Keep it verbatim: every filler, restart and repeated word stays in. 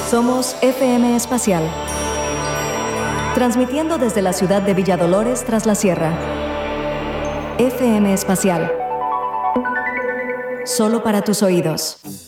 Somos F M Espacial, transmitiendo desde la ciudad de Villa Dolores tras la sierra. F M Espacial, solo para tus oídos.